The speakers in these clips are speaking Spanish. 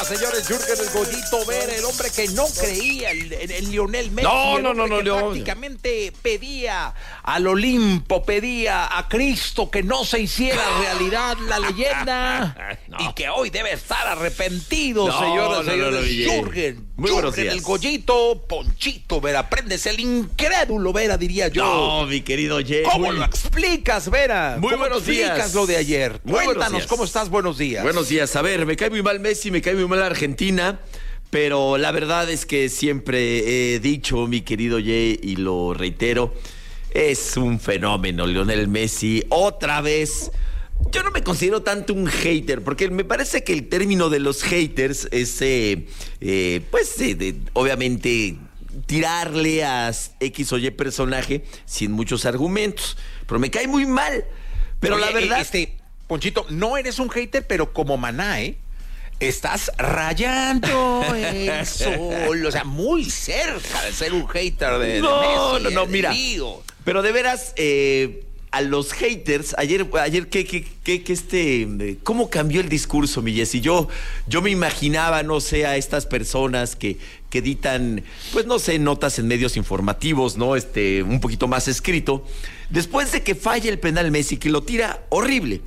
señores, Jürgen el Goyito Vera, el hombre que no creía en Lionel Messi. No, prácticamente pedía al Olimpo, pedía a Cristo que no se hiciera realidad la leyenda y que hoy debe estar arrepentido, señores. Jürgen el Goyito, Ponchito Vera, prendes el incrédulo Vera, diría yo. No, mi querido Jay. ¿Cómo lo explicas, Vera? Muy buenos días. ¿Cómo explicas lo de ayer? Cuéntanos, ¿cómo estás? Buenos días. Buenos días. A ver, me cae muy mal Messi, me cae muy mal Argentina, pero la verdad es que siempre he dicho, mi querido Jay, y lo reitero, es un fenómeno Lionel Messi. Otra vez, yo no me considero tanto un hater, porque me parece que el término de los haters es, obviamente, tirarle a X o Y personaje sin muchos argumentos, pero me cae muy mal. Pero oye, la verdad... Ponchito, no eres un hater, pero como Maná, estás rayando el sol, o sea, muy cerca de ser un hater de Messi. No, mira, pero de veras, a los haters, ayer ¿cómo cambió el discurso, mi Jessy? Yo me imaginaba, no sé, a estas personas que editan, pues no sé, notas en medios informativos, ¿no? Un poquito más escrito, después de que falla el penal Messi, que lo tira horrible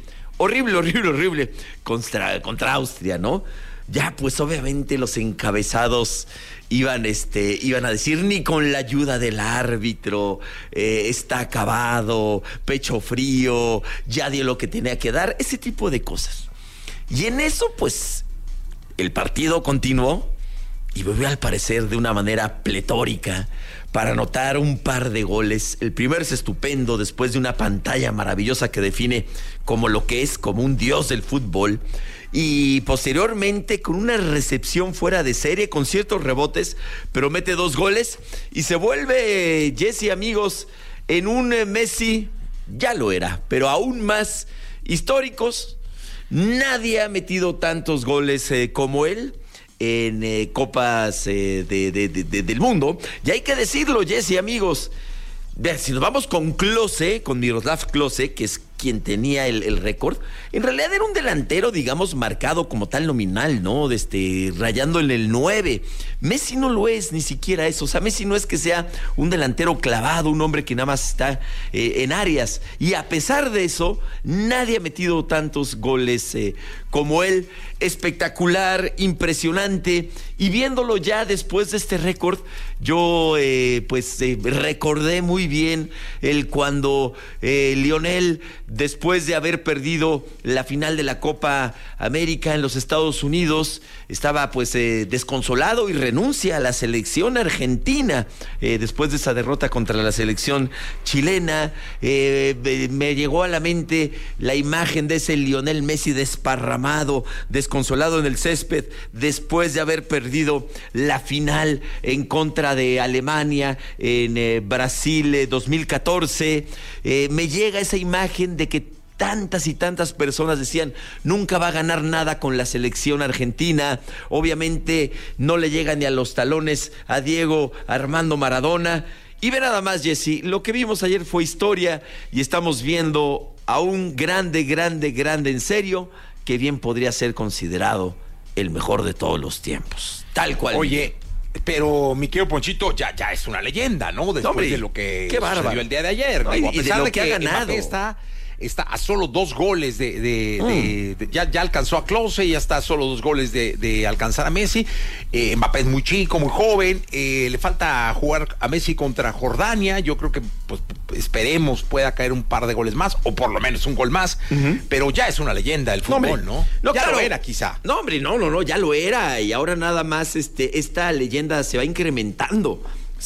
contra Austria, ¿no? Ya, pues obviamente los encabezados iban a decir, ni con la ayuda del árbitro, está acabado, pecho frío, ya dio lo que tenía que dar, ese tipo de cosas. Y en eso, pues, el partido continuó y volvió al parecer de una manera pletórica para anotar un par de goles. El primero es estupendo, después de una pantalla maravillosa que define como lo que es, como un dios del fútbol. Y posteriormente con una recepción fuera de serie, con ciertos rebotes, pero mete 2 goles y se vuelve, Jesse, amigos, en un Messi, ya lo era, pero aún más históricos. Nadie ha metido tantos goles como él en copas del mundo. Y hay que decirlo, Jesse, amigos, si nos vamos con Klose, con Miroslav Klose, que es quien tenía el récord, en realidad era un delantero, digamos, marcado como tal nominal, ¿no? Rayando en el 9. Messi no lo es, ni siquiera eso. O sea, Messi no es que sea un delantero clavado, un hombre que nada más está en áreas. Y a pesar de eso, nadie ha metido tantos goles como él. Espectacular, impresionante. Y viéndolo ya después de este récord, yo recordé muy bien cuando Lionel, después de haber perdido la final de la Copa América en los Estados Unidos, estaba pues desconsolado y renuncia a la selección argentina después de esa derrota contra la selección chilena. Me llegó a la mente la imagen de ese Lionel Messi desparramado, desconsolado en el césped, después de haber perdido la final en contra de Alemania en Brasil 2014. Me llega esa imagen de que tantas y tantas personas decían, nunca va a ganar nada con la selección argentina. Obviamente no le llega ni a los talones a Diego Armando Maradona. Y ve nada más, Jesse, lo que vimos ayer fue historia y estamos viendo a un grande en serio, que bien podría ser considerado el mejor de todos los tiempos. Tal cual. Oye, pero mi querido Ponchito, ya es una leyenda, ¿no? Después de lo que sucedió el día de ayer. No, a pesar de lo de que ha ganado. Mbappé está a solo 2 goles ya alcanzó a Klose y ya está a solo 2 goles de alcanzar a Messi. Mbappé es muy chico, muy joven, le falta jugar a Messi contra Jordania. Yo creo que pues esperemos pueda caer un par de goles más, o por lo menos un gol más, pero ya es una leyenda del fútbol, ¿no? Ya claro, lo era quizá. No, hombre, no, ya lo era, y ahora nada más esta leyenda se va incrementando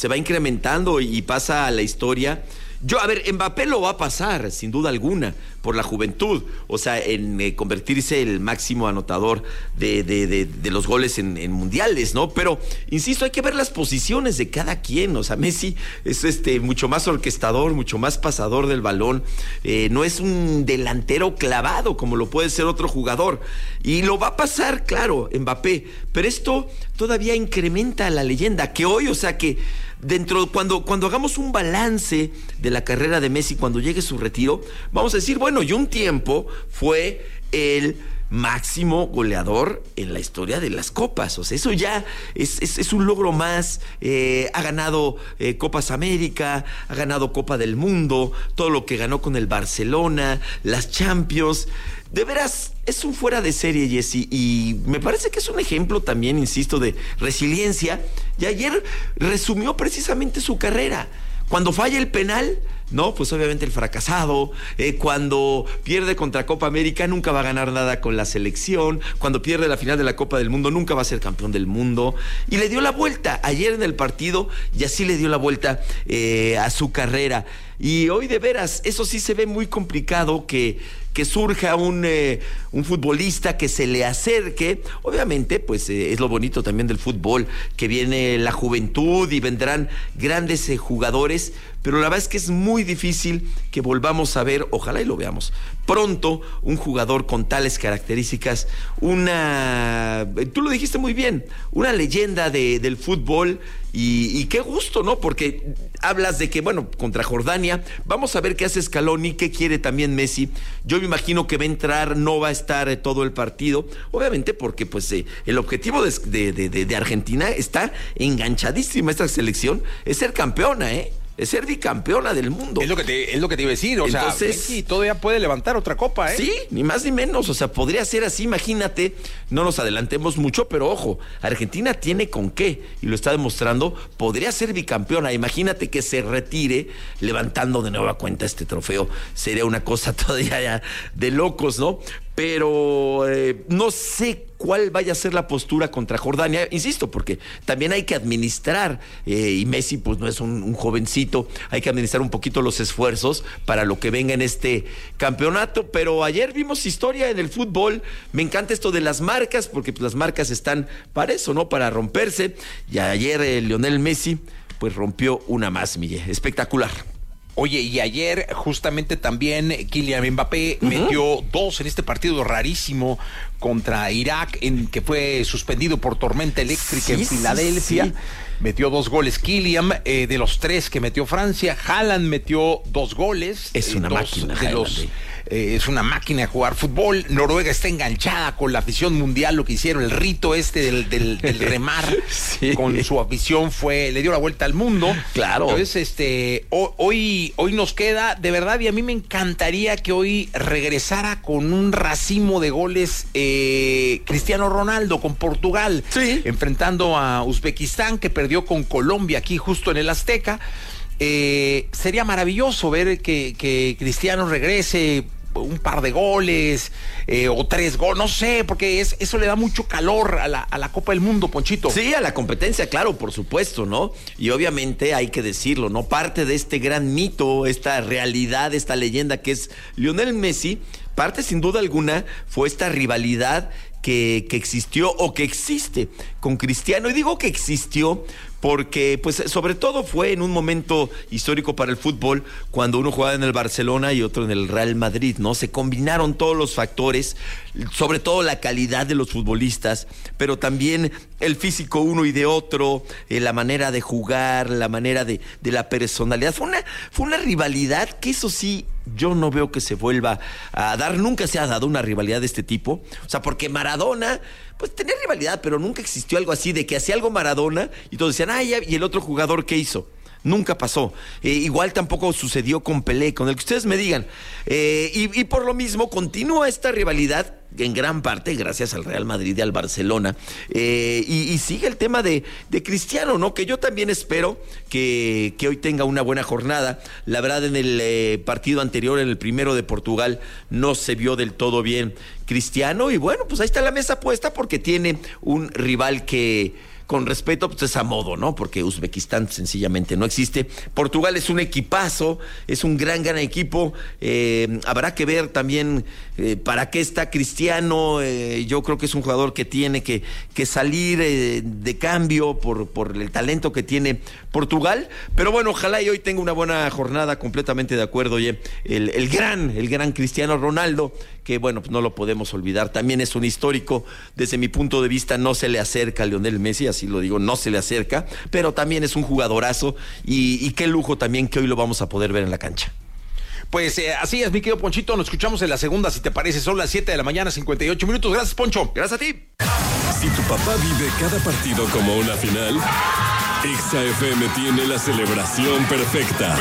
y pasa a la historia. Mbappé lo va a pasar, sin duda alguna, por la juventud, o sea, en convertirse el máximo anotador de los goles en mundiales, ¿no? Pero, insisto, hay que ver las posiciones de cada quien. O sea, Messi es mucho más orquestador, mucho más pasador del balón, no es un delantero clavado como lo puede ser otro jugador, y lo va a pasar, claro, Mbappé, pero esto todavía incrementa la leyenda, que hoy, o sea, que cuando hagamos un balance de la carrera de Messi, cuando llegue su retiro, vamos a decir, bueno, y un tiempo fue el máximo goleador en la historia de las copas. O sea, eso ya es un logro más. Ha ganado Copas América, ha ganado Copa del Mundo, todo lo que ganó con el Barcelona, las Champions. De veras, es un fuera de serie, Jesse, y me parece que es un ejemplo también, insisto, de resiliencia. Y ayer resumió precisamente su carrera. Cuando falla el penal, no, pues obviamente el fracasado. Cuando pierde contra Copa América, nunca va a ganar nada con la selección. Cuando pierde la final de la Copa del Mundo, nunca va a ser campeón del mundo. Y le dio la vuelta ayer en el partido, y así le dio la vuelta a su carrera. Y hoy, de veras, eso sí se ve muy complicado que surja un futbolista que se le acerque. Obviamente, pues es lo bonito también del fútbol, que viene la juventud y vendrán grandes jugadores, pero la verdad es que es muy difícil que volvamos a ver, ojalá y lo veamos pronto, un jugador con tales características, tú lo dijiste muy bien, una leyenda del fútbol. Y qué gusto, ¿no? Porque hablas de que, bueno, contra Jordania, vamos a ver qué hace Scaloni, qué quiere también Messi. Yo me imagino que va a entrar, no va a estar todo el partido, obviamente porque pues el objetivo de Argentina está enganchadísima esta selección, es ser campeona, es ser bicampeona del mundo. Es lo que te iba a decir, o Entonces, sea, Messi todavía puede levantar otra copa, Sí, ni más ni menos, o sea, podría ser así, imagínate, no nos adelantemos mucho, pero ojo, Argentina tiene con qué, y lo está demostrando, podría ser bicampeona, imagínate que se retire levantando de nueva cuenta este trofeo, sería una cosa todavía ya de locos, ¿no? Pero no sé cuál vaya a ser la postura contra Jordania, insisto, porque también hay que administrar, y Messi pues no es un jovencito, hay que administrar un poquito los esfuerzos para lo que venga en este campeonato. Pero ayer vimos historia en el fútbol, me encanta esto de las marcas, porque pues las marcas están para eso, ¿no? Para romperse, y ayer Lionel Messi pues rompió una más, Miguel, espectacular. Oye, y ayer justamente también Kylian Mbappé metió 2 en este partido rarísimo contra Irak, en que fue suspendido por tormenta eléctrica en Filadelfia. Sí. Metió 2 goles Kylian, de los 3 que metió Francia. Haaland metió 2 goles. Es una máquina. Es una máquina de jugar fútbol. Noruega está enganchada con la afición mundial, lo que hicieron, el rito del remar con su afición le dio la vuelta al mundo. Claro. Entonces, hoy nos queda, de verdad, y a mí me encantaría que hoy regresara con un racimo de goles Cristiano Ronaldo con Portugal, enfrentando a Uzbekistán, que perdió con Colombia aquí justo en el Azteca. Sería maravilloso ver que Cristiano regrese un par de goles o 3 goles, no sé, porque eso le da mucho calor a la Copa del Mundo, Ponchito. Sí, a la competencia, claro, por supuesto, ¿no? Y obviamente hay que decirlo, ¿no? Parte de este gran mito, esta realidad, esta leyenda que es Lionel Messi, parte sin duda alguna fue esta rivalidad que existió o que existe con Cristiano. Y digo que existió porque, pues, sobre todo fue en un momento histórico para el fútbol, cuando uno jugaba en el Barcelona y otro en el Real Madrid, ¿no? Se combinaron todos los factores, sobre todo la calidad de los futbolistas, pero también el físico uno y de otro, la manera de jugar, la manera de la personalidad. Fue una rivalidad que, eso sí, yo no veo que se vuelva a dar. Nunca se ha dado una rivalidad de este tipo. O sea, porque Maradona, pues tenía rivalidad, pero nunca existió algo así de que hacía algo Maradona y todos decían, ¿y el otro jugador qué hizo? Nunca pasó. Igual tampoco sucedió con Pelé, con el que ustedes me digan. Y por lo mismo continúa esta rivalidad, en gran parte gracias al Real Madrid y al Barcelona. Y sigue el tema de Cristiano, ¿no? Que yo también espero que hoy tenga una buena jornada. La verdad, en el partido anterior, en el primero de Portugal, no se vio del todo bien Cristiano. Y bueno, pues ahí está la mesa puesta, porque tiene un rival que, con respeto, pues es a modo, ¿no? Porque Uzbekistán sencillamente no existe. Portugal es un equipazo, es un gran equipo. Habrá que ver también para qué está Cristiano. Yo creo que es un jugador que tiene que salir de cambio por el talento que tiene Portugal. Pero bueno, ojalá y hoy tenga una buena jornada, completamente de acuerdo. Oye, el gran Cristiano Ronaldo, que bueno, pues no lo podemos olvidar, también es un histórico. Desde mi punto de vista, no se le acerca a Lionel Messi, así lo digo, no se le acerca, pero también es un jugadorazo, y qué lujo también que hoy lo vamos a poder ver en la cancha. Pues así es, mi querido Ponchito. Nos escuchamos en la segunda, si te parece. Son las 7 de la mañana, 58 minutos. Gracias, Poncho. Gracias a ti. Si tu papá vive cada partido como una final, Exa FM tiene la celebración perfecta.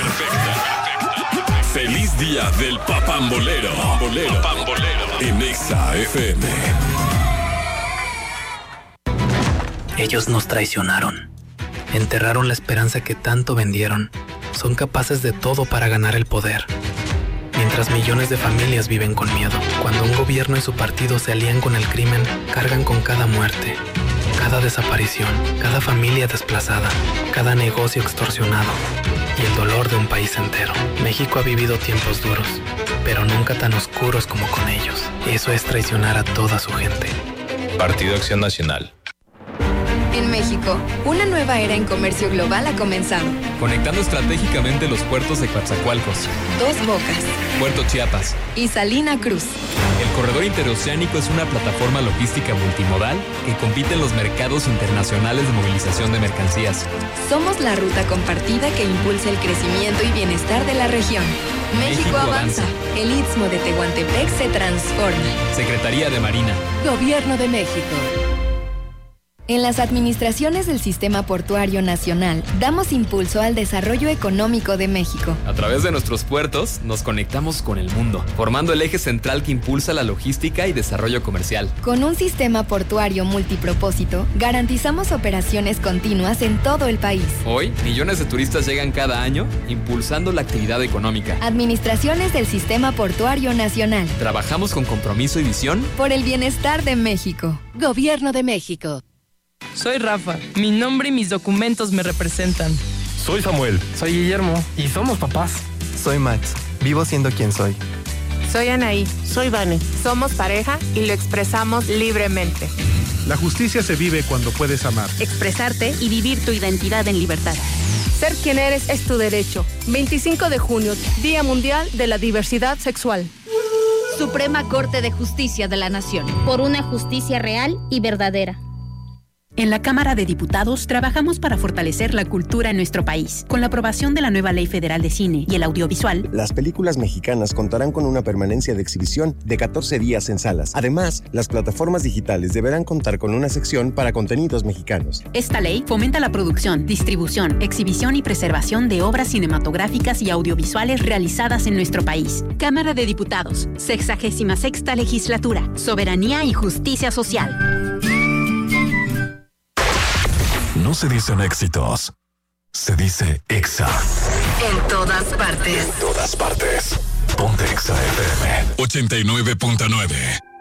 Feliz día del Papambolero. En Exa FM. Ellos nos traicionaron. Enterraron la esperanza que tanto vendieron. Son capaces de todo para ganar el poder. Mientras millones de familias viven con miedo. Cuando un gobierno y su partido se alían con el crimen, cargan con cada muerte, cada desaparición, cada familia desplazada, cada negocio extorsionado y el dolor de un país entero. México ha vivido tiempos duros, pero nunca tan oscuros como con ellos. Eso es traicionar a toda su gente. Partido Acción Nacional. En México, una nueva era en comercio global ha comenzado. Conectando estratégicamente los puertos de Coatzacoalcos, Dos Bocas Puerto Chiapas y Salina Cruz. El corredor interoceánico es una plataforma logística multimodal que compite en los mercados internacionales de movilización de mercancías. Somos la ruta compartida que impulsa el crecimiento y bienestar de la región. México avanza. El Istmo de Tehuantepec se transforma. Secretaría de Marina. Gobierno de México. En las administraciones del Sistema Portuario Nacional, damos impulso al desarrollo económico de México. A través de nuestros puertos, nos conectamos con el mundo, formando el eje central que impulsa la logística y desarrollo comercial. Con un sistema portuario multipropósito, garantizamos operaciones continuas en todo el país. Hoy, millones de turistas llegan cada año, impulsando la actividad económica. Administraciones del Sistema Portuario Nacional. Trabajamos con compromiso y visión por el bienestar de México. Gobierno de México. Soy Rafa. Mi nombre y mis documentos me representan. Soy Samuel. Soy Guillermo. Y somos papás. Soy Max. Vivo siendo quien soy. Soy Anaí. Soy Vane. Somos pareja y lo expresamos libremente. La justicia se vive cuando puedes amar. Expresarte y vivir tu identidad en libertad. Ser quien eres es tu derecho. 25 de junio, Día Mundial de la Diversidad Sexual. Suprema Corte de Justicia de la Nación. Por una justicia real y verdadera. En la Cámara de Diputados trabajamos para fortalecer la cultura en nuestro país. Con la aprobación de la nueva Ley Federal de Cine y el Audiovisual, las películas mexicanas contarán con una permanencia de exhibición de 14 días en salas. Además, las plataformas digitales deberán contar con una sección para contenidos mexicanos. Esta ley fomenta la producción, distribución, exhibición y preservación de obras cinematográficas y audiovisuales realizadas en nuestro país. Cámara de Diputados, 66ª Legislatura, Soberanía y Justicia Social. No se dicen éxitos, se dice Exa. En todas partes. Ponte Exa FM 89.9.